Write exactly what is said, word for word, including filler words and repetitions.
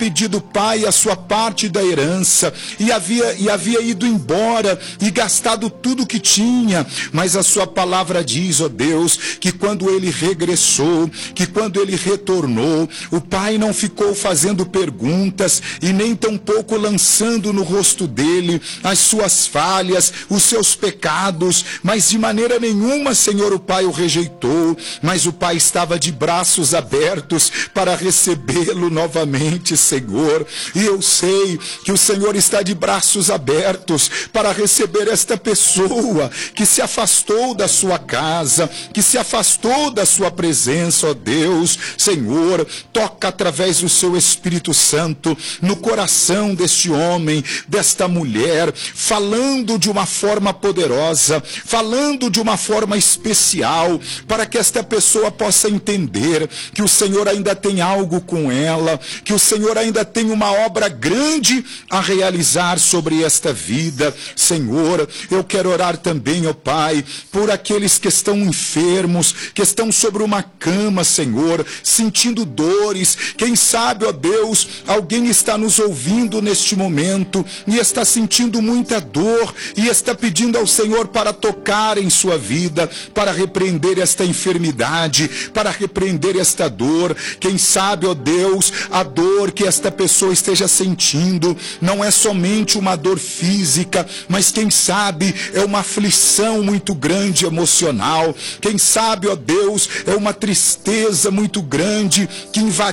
pedido, Pai, a sua parte da herança, e havia, e havia ido embora e gastado tudo que tinha, mas a sua palavra diz, ó Deus, que quando ele regressou, que quando ele retornou, o pai não ficou fazendo perguntas e nem tampouco lançando no rosto dele as suas falhas, os seus pecados, mas de maneira nenhuma, Senhor, o pai o rejeitou, mas o pai estava de braços abertos para recebê-lo novamente, Senhor. E eu sei que o Senhor está de braços abertos para receber esta pessoa que se afastou da sua casa, que se afastou da sua presença, ó Deus. Senhor, toca através do seu Espírito Santo no coração deste homem, desta mulher, falando de uma forma poderosa, falando de uma forma especial, para que esta pessoa possa entender que o Senhor ainda tem algo com ela, que o Senhor ainda tem uma obra grande a realizar sobre esta vida. Senhor, eu quero orar também, ó Pai, por aqueles que estão enfermos, que estão sobre uma cama, Senhor, sentindo dores. Quem sabe, ó Deus, alguém está nos ouvindo neste momento e está sentindo muita dor e está pedindo ao Senhor para tocar em sua vida, para repreender esta enfermidade, para repreender esta dor. Quem sabe, ó Deus, a dor que esta pessoa esteja sentindo não é somente uma dor física, mas quem sabe é uma aflição muito grande emocional. Quem sabe, ó Deus, é uma tristeza muito grande que invadiu